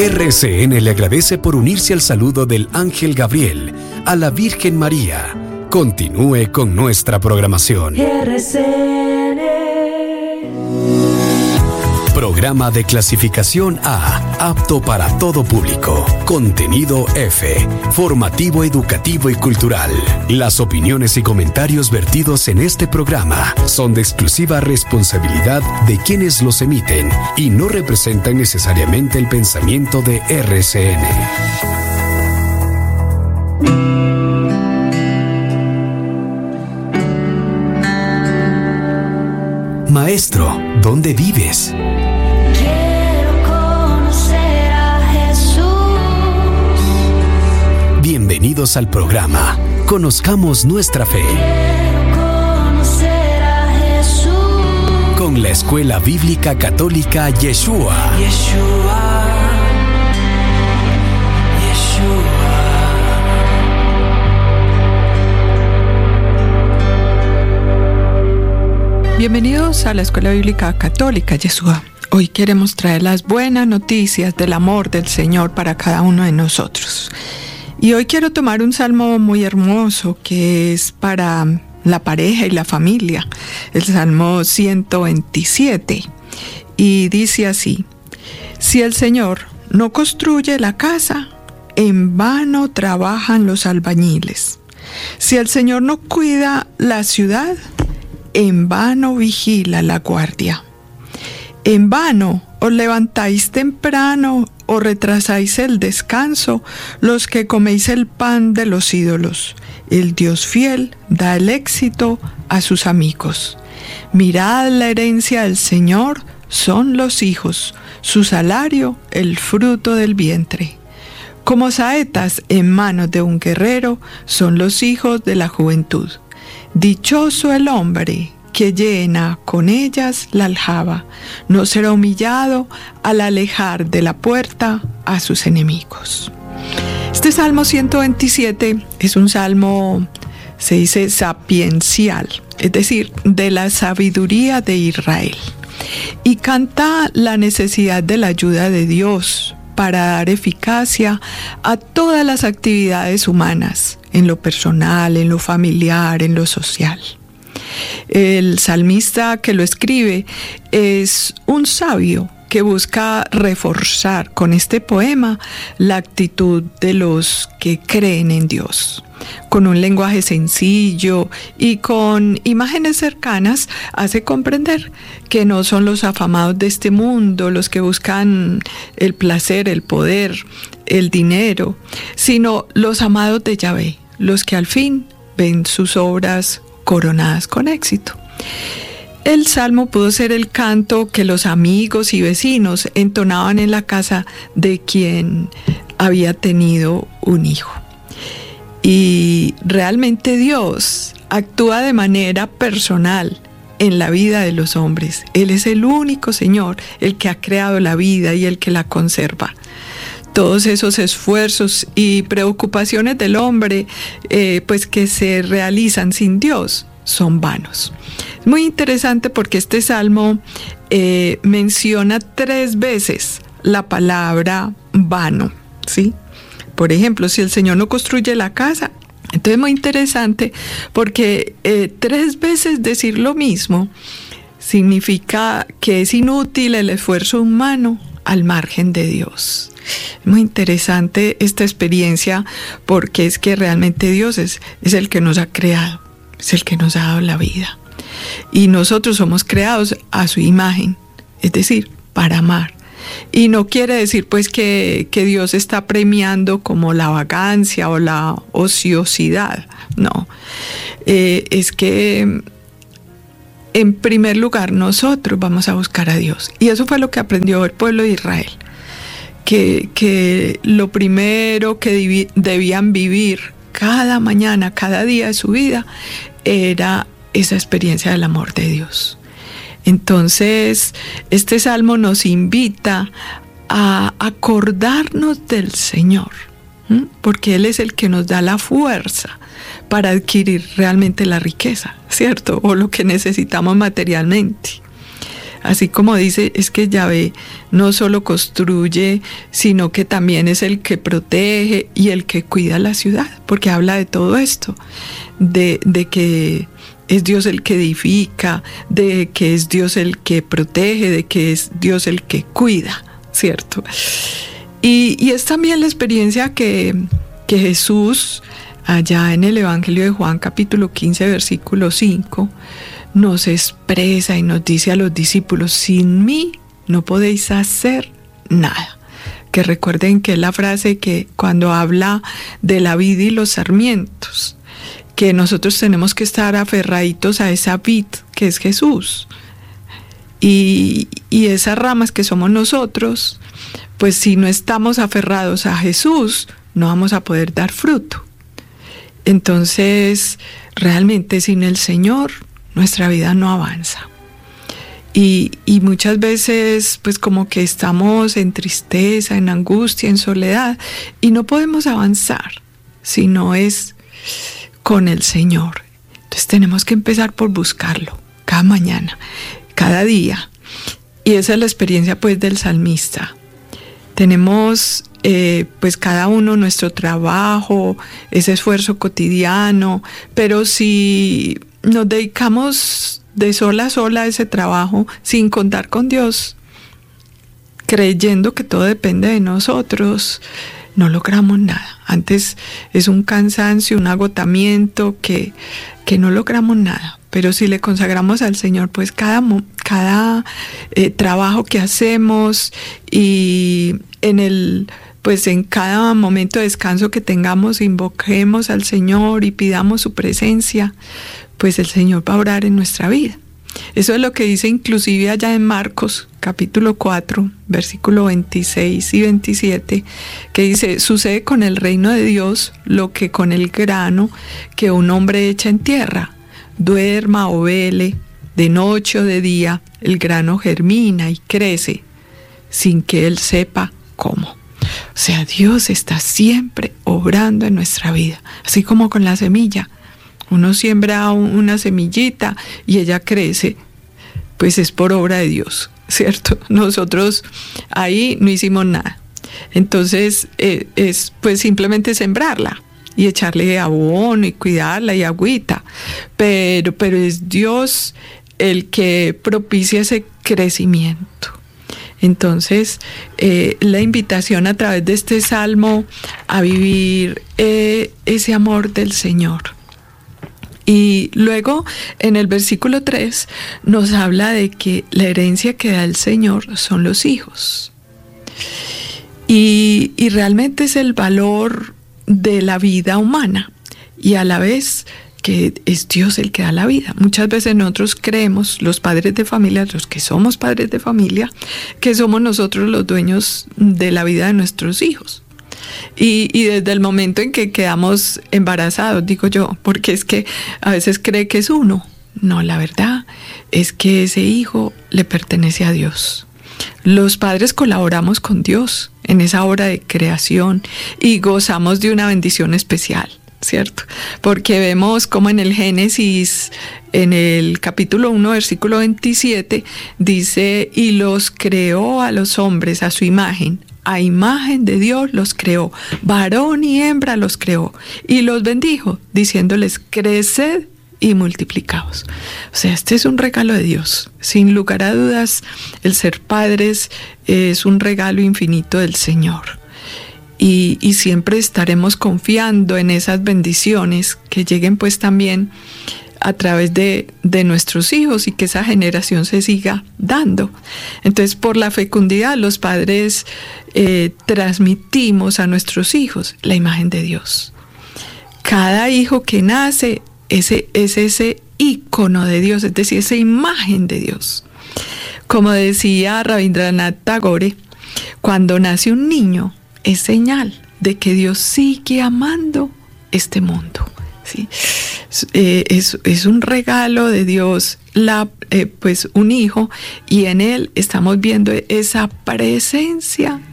RCN le agradece por unirse al saludo del Ángel Gabriel a la Virgen María. Continúe con nuestra programación. RCN. Programa de clasificación A, apto para todo público. Contenido F, formativo, educativo y cultural. Las opiniones y comentarios vertidos en este programa son de exclusiva responsabilidad de quienes los emiten y no representan necesariamente el pensamiento de RCN. Maestro, ¿dónde vives? Bienvenidos al programa Conozcamos Nuestra Fe. Con la Escuela Bíblica Católica Yeshua. Bienvenidos a la Escuela Bíblica Católica Yeshua. Hoy queremos traer las buenas noticias del amor del Señor para cada uno de nosotros. Y hoy quiero tomar un salmo muy hermoso que es para la pareja y la familia, el Salmo 127. Y dice así: si el Señor no construye la casa, en vano trabajan los albañiles. Si el Señor no cuida la ciudad, en vano vigila la guardia. En vano os levantáis temprano o retrasáis el descanso, los que coméis el pan de los ídolos. El Dios fiel da el éxito a sus amigos. Mirad la herencia del Señor, son los hijos, su salario el fruto del vientre. Como saetas en manos de un guerrero, son los hijos de la juventud. Dichoso el hombre que llena con ellas la aljaba, no será humillado al alejar de la puerta a sus enemigos. Este Salmo 127 es un salmo, se dice sapiencial, es decir, de la sabiduría de Israel, y canta la necesidad de la ayuda de Dios para dar eficacia a todas las actividades humanas, en lo personal, en lo familiar, en lo social. El salmista que lo escribe es un sabio que busca reforzar con este poema la actitud de los que creen en Dios. Con un lenguaje sencillo y con imágenes cercanas hace comprender que no son los afamados de este mundo los que buscan el placer, el poder, el dinero, sino los amados de Yahvé, los que al fin ven sus obras coronadas con éxito. El salmo pudo ser el canto que los amigos y vecinos entonaban en la casa de quien había tenido un hijo. Y realmente Dios actúa de manera personal en la vida de los hombres. Él es el único Señor, el que ha creado la vida y el que la conserva. Todos esos esfuerzos y preocupaciones del hombre, pues que se realizan sin Dios, son vanos. Es muy interesante porque este salmo menciona 3 veces la palabra vano, ¿sí? Por ejemplo, si el Señor no construye la casa, entonces es muy interesante porque 3 veces decir lo mismo significa que es inútil el esfuerzo humano al margen de Dios. Es muy interesante esta experiencia porque es que realmente Dios es el que nos ha creado, es el que nos ha dado la vida. Y nosotros somos creados a su imagen, es decir, para amar. Y no quiere decir pues que Dios está premiando como la vagancia o la ociosidad, no. Es que en primer lugar nosotros vamos a buscar a Dios. Y eso fue lo que aprendió el pueblo de Israel. Que lo primero que debían vivir cada mañana, cada día de su vida, era esa experiencia del amor de Dios. Entonces, este salmo nos invita a acordarnos del Señor, porque Él es el que nos da la fuerza para adquirir realmente la riqueza, ¿cierto? O lo que necesitamos materialmente. Así como dice, es que Yahvé no solo construye, sino que también es el que protege y el que cuida la ciudad, porque habla de todo esto, de que es Dios el que edifica, de que es Dios el que protege, de que es Dios el que cuida, ¿cierto? Y es también la experiencia que Jesús, allá en el Evangelio de Juan, capítulo 15, versículo 5, nos expresa y nos dice a los discípulos: sin mí no podéis hacer nada. Que recuerden que es la frase que cuando habla de la vid y los sarmientos, que nosotros tenemos que estar aferraditos a esa vid que es Jesús. Y esas ramas que somos nosotros, pues si no estamos aferrados a Jesús, no vamos a poder dar fruto. Entonces, realmente sin el Señor, nuestra vida no avanza. Y muchas veces, pues como que estamos en tristeza, en angustia, en soledad, y no podemos avanzar si no es con el Señor. Entonces tenemos que empezar por buscarlo cada mañana, cada día. Y esa es la experiencia pues del salmista. Tenemos pues cada uno nuestro trabajo, ese esfuerzo cotidiano, pero si nos dedicamos de sola a sola a ese trabajo sin contar con Dios, creyendo que todo depende de nosotros, no logramos nada. Antes es un cansancio, un agotamiento que no logramos nada. Pero si le consagramos al Señor, pues cada trabajo que hacemos y en cada momento de descanso que tengamos, invoquemos al Señor y pidamos su presencia, pues el Señor va a obrar en nuestra vida. Eso es lo que dice inclusive allá en Marcos, capítulo 4, versículo 26 y 27, que dice: sucede con el reino de Dios lo que con el grano que un hombre echa en tierra. Duerma o vele, de noche o de día, el grano germina y crece, sin que él sepa cómo. O sea, Dios está siempre obrando en nuestra vida, así como con la semilla. Uno siembra una semillita y ella crece, pues es por obra de Dios, ¿cierto? Nosotros ahí no hicimos nada. Entonces es pues simplemente sembrarla y echarle abono y cuidarla y agüita, pero es Dios el que propicia ese crecimiento. Entonces, la invitación a través de este salmo a vivir ese amor del Señor. Y luego, en el versículo 3, nos habla de que la herencia que da el Señor son los hijos. Y realmente es el valor de la vida humana, y a la vez que es Dios el que da la vida. Muchas veces nosotros creemos, los padres de familia, los que somos padres de familia, que somos nosotros los dueños de la vida de nuestros hijos. Y desde el momento en que quedamos embarazados, digo yo, porque es que a veces cree que es uno. No, la verdad es que ese hijo le pertenece a Dios. Los padres colaboramos con Dios en esa obra de creación y gozamos de una bendición especial, ¿cierto? Porque vemos como en el Génesis, en el capítulo 1, versículo 27, dice: y los creó a los hombres a su imagen. A imagen de Dios los creó, varón y hembra los creó, y los bendijo, diciéndoles: creced y multiplicaos. O sea, este es un regalo de Dios. Sin lugar a dudas, el ser padres es un regalo infinito del Señor. Y siempre estaremos confiando en esas bendiciones que lleguen pues también a través de nuestros hijos, y que esa generación se siga dando. Entonces, por la fecundidad, los padres transmitimos a nuestros hijos la imagen de Dios. Cada hijo que nace es ese ícono de Dios, es decir, esa imagen de Dios. Como decía Rabindranath Tagore, cuando nace un niño es señal de que Dios sigue amando este mundo. ¿Sí? Es un regalo de Dios, pues un hijo, y en él estamos viendo esa presencia